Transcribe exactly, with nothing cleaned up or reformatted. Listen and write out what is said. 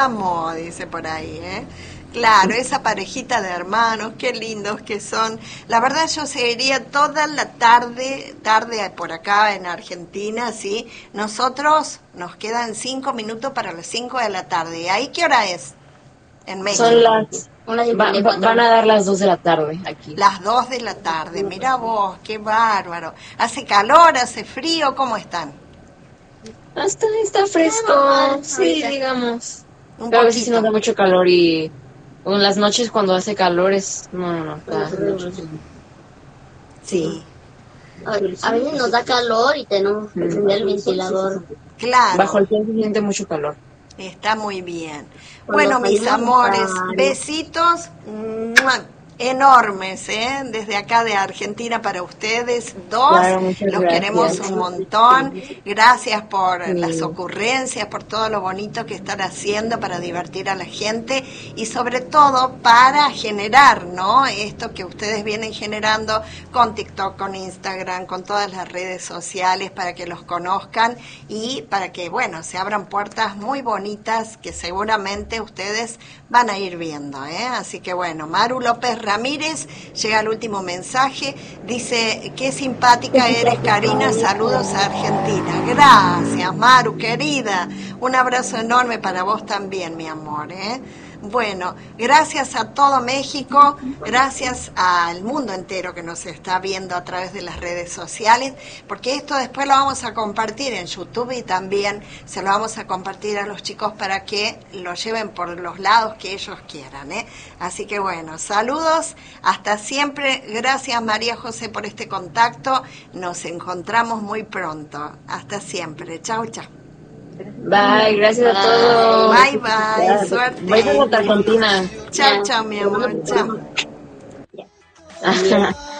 Amo, dice por ahí, ¿eh? Claro, esa parejita de hermanos, qué lindos que son. La verdad yo seguiría toda la tarde, tarde por acá en Argentina, ¿sí? Nosotros nos quedan cinco minutos para las cinco de la tarde. ¿Y ahí qué hora es? En México. Son las... Va, va, van a dar las dos de la tarde aquí. Las dos de la tarde, mira vos, qué bárbaro. ¿Hace calor, hace frío? ¿Cómo están? Hasta está fresco, sí, digamos. Un Pero a veces sí nos da mucho calor y en las noches cuando hace calor es... No, no, no. Está... Sí. A, a veces nos da calor y tenemos que prender el ventilador. Claro. Bajo el sol se siente mucho calor. Está muy bien. Bueno, mis amores, besitos ¡mua! Enormes, ¿eh? Desde acá de Argentina para ustedes dos. Claro, los gracias. Queremos un montón. Gracias por sí. las ocurrencias, por todo lo bonito que están haciendo para divertir a la gente y sobre todo para generar, ¿no? Esto que ustedes vienen generando con TikTok, con Instagram, con todas las redes sociales para que los conozcan y para que, bueno, se abran puertas muy bonitas que seguramente ustedes van a ir viendo, ¿eh? Así que bueno, Maru López Ramírez, llega el último mensaje, dice, qué simpática eres, Karina, saludos a Argentina. Gracias, Maru, querida, un abrazo enorme para vos también, mi amor, ¿eh? Bueno, gracias a todo México, gracias al mundo entero que nos está viendo a través de las redes sociales, porque esto después lo vamos a compartir en YouTube y también se lo vamos a compartir a los chicos para que lo lleven por los lados que ellos quieran, ¿eh? Así que bueno, saludos, hasta siempre, gracias María José por este contacto, nos encontramos muy pronto, hasta siempre, chau, chau. Bye, gracias a todos. Bye, bye, suerte. Bye a Argentina. Chao, chao, mi amor, chao.